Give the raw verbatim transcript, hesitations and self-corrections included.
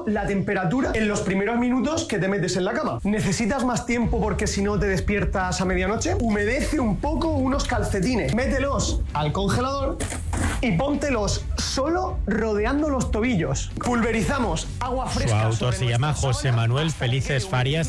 mucho la temperatura en los primeros minutos que te metes en la cama. ¿Necesitas más tiempo porque si no te despiertas a medianoche? Humedece un poco unos calcetines, mételos al congelador y póntelos solo rodeando los tobillos. Pulverizamos agua fresca. Su autor se llama José Manuel Felices Farias.